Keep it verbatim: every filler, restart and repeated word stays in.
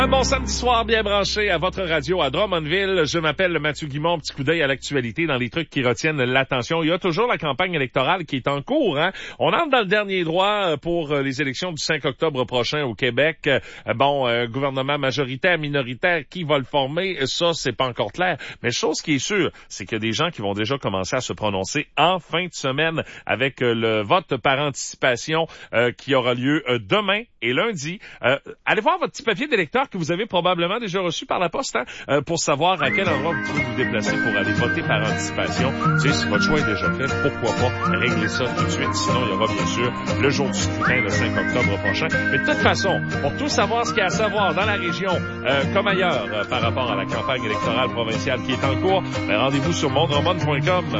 Un bon samedi soir bien branché à votre radio à Drummondville. Je m'appelle Mathieu Guimond. Petit coup d'œil à l'actualité dans les trucs qui retiennent l'attention. Il y a toujours la campagne électorale qui est en cours. Hein? On entre dans le dernier droit pour les élections du cinq octobre prochain au Québec. Bon, euh, gouvernement majoritaire, minoritaire, qui va le former? Ça, c'est pas encore clair. Mais chose qui est sûre, c'est qu'il y a des gens qui vont déjà commencer à se prononcer en fin de semaine avec le vote par anticipation euh, qui aura lieu euh, demain et lundi. Euh, allez voir votre petit papier d'électeur que vous avez probablement déjà reçu par la poste, hein, euh, pour savoir à quel endroit vous pouvez vous déplacer pour aller voter par anticipation. Tu sais, si votre choix est déjà fait, pourquoi pas régler ça tout de suite. Sinon, il y aura bien sûr le jour du scrutin le cinq octobre prochain. Mais de toute façon, pour tout savoir ce qu'il y a à savoir dans la région, euh, comme ailleurs, euh, par rapport à la campagne électorale provinciale qui est en cours, ben, rendez-vous sur mondroman point com.